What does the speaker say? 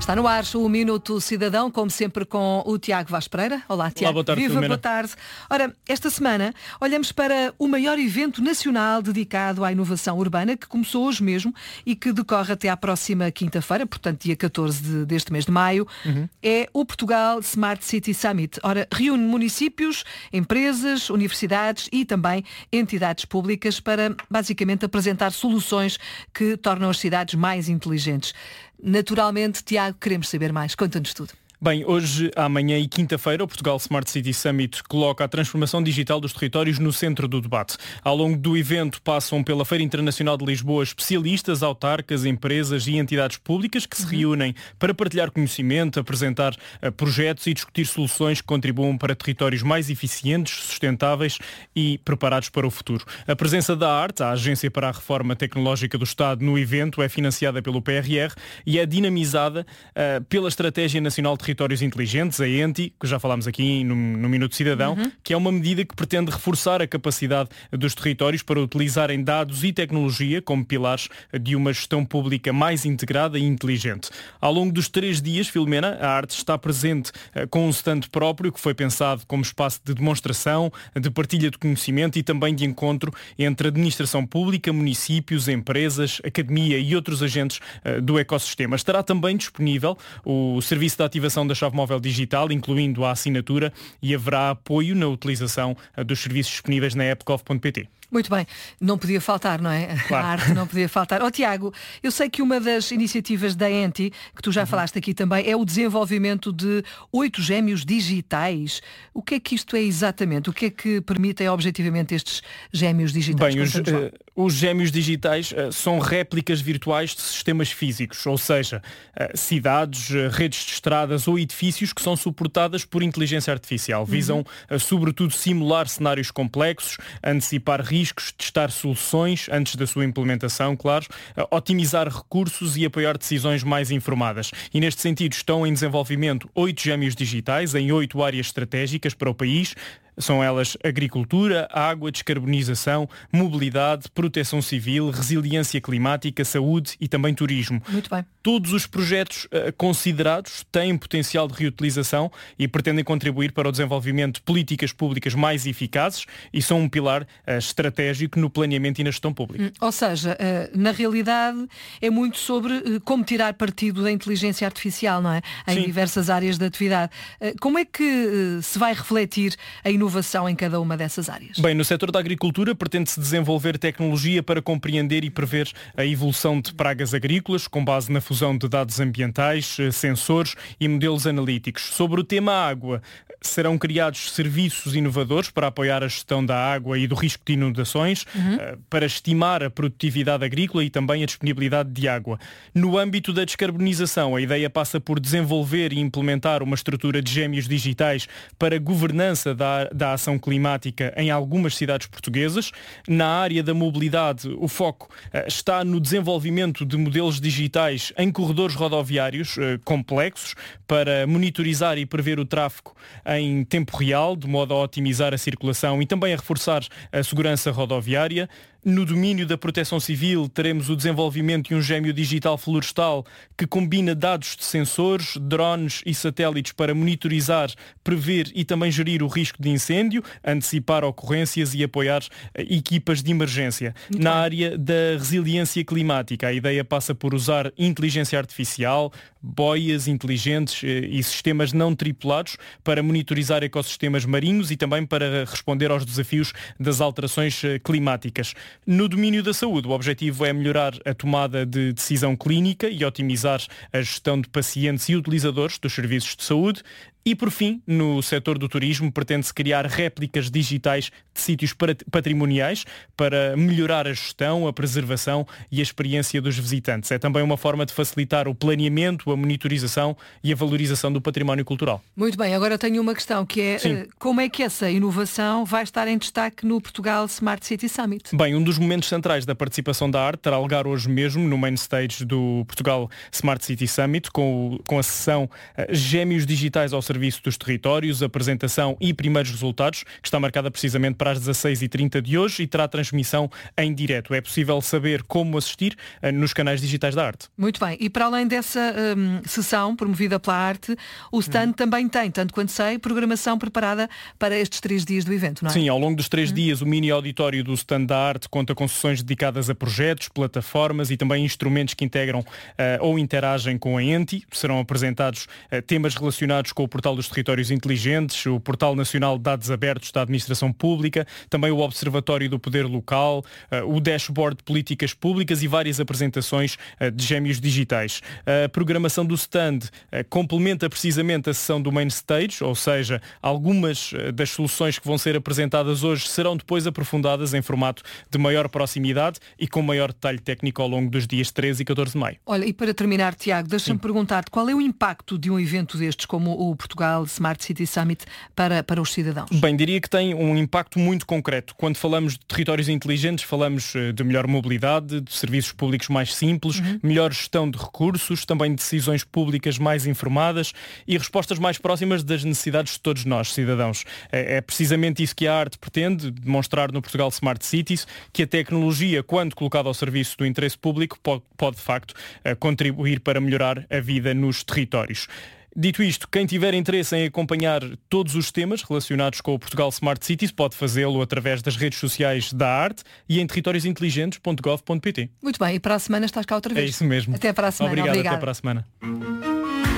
Está no ar o Minuto Cidadão, como sempre com o Tiago Vaz Pereira. Olá, Tiago. Olá, boa tarde, Viva, Filomena. boa tarde. Ora, esta semana olhamos para o maior evento nacional dedicado à inovação urbana, que começou hoje mesmo e que decorre até à próxima quinta-feira, portanto dia 14 deste mês de maio. É o Portugal Smart City Summit. Ora, reúne municípios, empresas, universidades e também entidades públicas para basicamente apresentar soluções que tornam as cidades mais inteligentes. Naturalmente, Tiago, queremos saber mais. Conta-nos tudo. Bem, hoje, amanhã e quinta-feira, o Portugal Smart City Summit coloca a transformação digital dos territórios no centro do debate. Ao longo do evento passam pela Feira Internacional de Lisboa especialistas, autarcas, empresas e entidades públicas que se reúnem para partilhar conhecimento, apresentar projetos e discutir soluções que contribuam para territórios mais eficientes, sustentáveis e preparados para o futuro. A presença da ARTE, a Agência para a Reforma Tecnológica do Estado, no evento é financiada pelo PRR e é dinamizada pela Estratégia Nacional de Territórios Inteligentes, a ENTI, que já falámos aqui no Minuto Cidadão, que é uma medida que pretende reforçar a capacidade dos territórios para utilizarem dados e tecnologia como pilares de uma gestão pública mais integrada e inteligente. Ao longo dos 3 dias, Filomena, a ARTE está presente com um stand próprio que foi pensado como espaço de demonstração, de partilha de conhecimento e também de encontro entre administração pública, municípios, empresas, academia e outros agentes do ecossistema. Estará também disponível o serviço de ativação da chave móvel digital, incluindo a assinatura, e haverá apoio na utilização dos serviços disponíveis na app gov.pt. Muito bem, não podia faltar, não é? Claro. A arte não podia faltar. Tiago, eu sei que uma das iniciativas da ENTI, que tu já falaste aqui também, é o desenvolvimento de 8 gêmeos digitais. O que é que isto é exatamente? O que é que permitem objetivamente estes gêmeos digitais? Bem, os gêmeos digitais são réplicas virtuais de sistemas físicos, ou seja, cidades, redes de estradas ou edifícios que são suportadas por inteligência artificial. Visam, sobretudo, simular cenários complexos, antecipar riscos, testar soluções antes da sua implementação, claro, otimizar recursos e apoiar decisões mais informadas. E neste sentido estão em desenvolvimento 8 gêmeos digitais em 8 áreas estratégicas para o país. São elas agricultura, água, descarbonização, mobilidade, proteção civil, resiliência climática, saúde e também turismo. Muito bem. Todos os projetos considerados têm potencial de reutilização e pretendem contribuir para o desenvolvimento de políticas públicas mais eficazes e são um pilar estratégico no planeamento e na gestão pública. Ou seja, na realidade é muito sobre como tirar partido da inteligência artificial, não é? Em Sim. diversas áreas da atividade. Como é que se vai refletir a inovação em cada uma dessas áreas? Bem, no setor da agricultura pretende-se desenvolver tecnologia para compreender e prever a evolução de pragas agrícolas com base na fusão de dados ambientais, sensores e modelos analíticos. Sobre o tema água, serão criados serviços inovadores para apoiar a gestão da água e do risco de inundações, para estimar a produtividade agrícola e também a disponibilidade de água. No âmbito da descarbonização, a ideia passa por desenvolver e implementar uma estrutura de gêmeos digitais para governança da ação climática em algumas cidades portuguesas. Na área da mobilidade, o foco está no desenvolvimento de modelos digitais em corredores rodoviários complexos para monitorizar e prever o tráfego em tempo real, de modo a otimizar a circulação e também a reforçar a segurança rodoviária. No domínio da proteção civil, teremos o desenvolvimento de um gêmeo digital florestal que combina dados de sensores, drones e satélites para monitorizar, prever e também gerir o risco de incêndio, antecipar ocorrências e apoiar equipas de emergência. Na área da resiliência climática, a ideia passa por usar inteligência artificial, boias inteligentes e sistemas não tripulados para monitorizar ecossistemas marinhos e também para responder aos desafios das alterações climáticas. No domínio da saúde, o objetivo é melhorar a tomada de decisão clínica e otimizar a gestão de pacientes e utilizadores dos serviços de saúde. E, por fim, no setor do turismo, pretende-se criar réplicas digitais de sítios patrimoniais para melhorar a gestão, a preservação e a experiência dos visitantes. É também uma forma de facilitar o planeamento, a monitorização e a valorização do património cultural. Muito bem, agora tenho uma questão que é como é que essa inovação vai estar em destaque no Portugal Smart City Summit? Bem, um dos momentos centrais da participação da arte terá lugar hoje mesmo no main stage do Portugal Smart City Summit com a sessão Gêmeos Digitais ao serviço dos territórios, apresentação e primeiros resultados, que está marcada precisamente para as 16h30 de hoje e terá transmissão em direto. É possível saber como assistir nos canais digitais da Arte. Muito bem. E para além dessa sessão promovida pela Arte, o stand também tem, tanto quanto sei, programação preparada para estes 3 dias do evento, não é? Sim, ao longo dos 3 dias o mini auditório do stand da Arte conta com sessões dedicadas a projetos, plataformas e também instrumentos que integram ou interagem com a Enti. Serão apresentados temas relacionados com o Portal dos Territórios Inteligentes, o Portal Nacional de Dados Abertos da Administração Pública, também o Observatório do Poder Local, o Dashboard de Políticas Públicas e várias apresentações de gêmeos digitais. A programação do stand complementa precisamente a sessão do Main Stage, ou seja, algumas das soluções que vão ser apresentadas hoje serão depois aprofundadas em formato de maior proximidade e com maior detalhe técnico ao longo dos dias 13 e 14 de maio. Olha, e para terminar, Tiago, deixa-me perguntar-te qual é o impacto de um evento destes, como o Portugal Smart City Summit, para os cidadãos? Bem, diria que tem um impacto muito concreto. Quando falamos de territórios inteligentes, falamos de melhor mobilidade, de serviços públicos mais simples, melhor gestão de recursos, também de decisões públicas mais informadas e respostas mais próximas das necessidades de todos nós, cidadãos. É precisamente isso que a Arte pretende demonstrar no Portugal Smart Cities, que a tecnologia, quando colocada ao serviço do interesse público, pode de facto contribuir para melhorar a vida nos territórios. Dito isto, quem tiver interesse em acompanhar todos os temas relacionados com o Portugal Smart Cities pode fazê-lo através das redes sociais da Arte e em territoriosinteligentes.gov.pt. Muito bem, e para a semana estás cá outra vez. É isso mesmo. Até para a semana. Obrigado. Obrigada. Até para a semana.